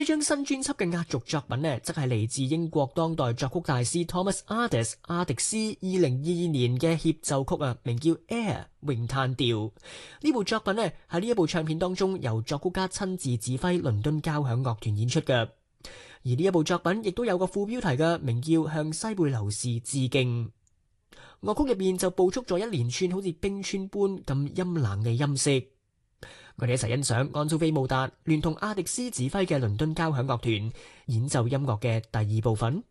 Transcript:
呢張新專輯嘅壓軸作品呢，則係嚟自英國當代作曲大師 Thomas Adès 阿迪斯2022年嘅協奏曲啊，名叫《Air 詠嘆調》。呢部作品呢，喺呢一部唱片當中由作曲家親自指揮倫敦交響樂團演出嘅。而呢一部作品亦都有個副標題嘅，名叫《向西貝流士致敬》。樂曲入面就捕捉咗一連串好似冰川般咁陰冷嘅音色。我哋一齊欣賞安蘇菲慕達聯同阿迪斯指揮嘅倫敦交響樂團演奏音樂嘅第二部分。